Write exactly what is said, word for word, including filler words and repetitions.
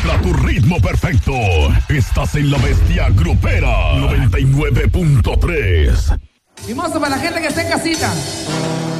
Encuentra tu ritmo perfecto. Estás en La Bestia Grupera noventa y nueve punto tres. Mimoso para la gente que está en casita.